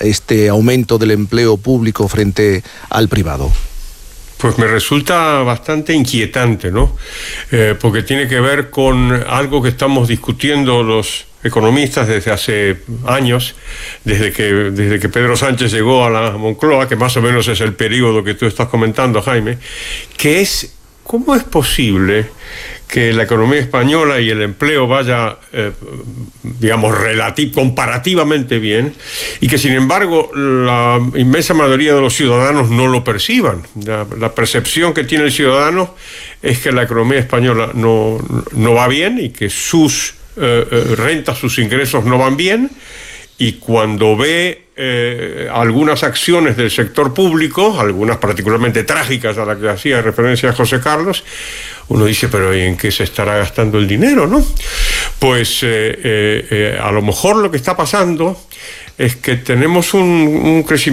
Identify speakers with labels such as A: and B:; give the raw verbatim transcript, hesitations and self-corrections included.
A: este aumento del empleo público frente al privado?
B: Pues me resulta bastante inquietante, ¿no? Eh, porque tiene que ver con algo que estamos discutiendo los economistas desde hace años, desde que, desde que Pedro Sánchez llegó a la Moncloa, que más o menos es el periodo que tú estás comentando, Jaime, que es cómo es posible que la economía española y el empleo vaya, eh, digamos, relati- comparativamente bien, y que sin embargo la inmensa mayoría de los ciudadanos no lo perciban. La, la percepción que tiene el ciudadano es que la economía española no, no va bien y que sus eh, eh, rentas, sus ingresos no van bien, y cuando ve eh, algunas acciones del sector público, algunas particularmente trágicas a las que hacía referencia José Carlos, uno dice, pero ¿en qué se estará gastando el dinero, no? Pues eh, eh, eh, a lo mejor lo que está pasando es que tenemos un, un crecimiento